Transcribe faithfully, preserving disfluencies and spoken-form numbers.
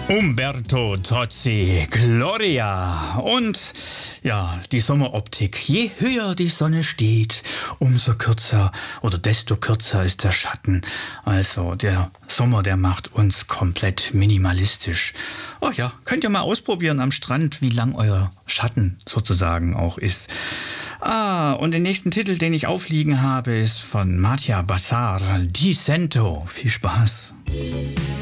Umberto Tozzi, Gloria. Und ja, die Sommeroptik. Je höher die Sonne steht, umso kürzer oder desto kürzer ist der Schatten. Also der Sommer, der macht uns komplett minimalistisch. Oh ja, könnt ihr mal ausprobieren am Strand, wie lang euer Schatten sozusagen auch ist. Ah, und den nächsten Titel, den ich aufliegen habe, ist von Mattia Bazzar, Di Sento. Viel Spaß.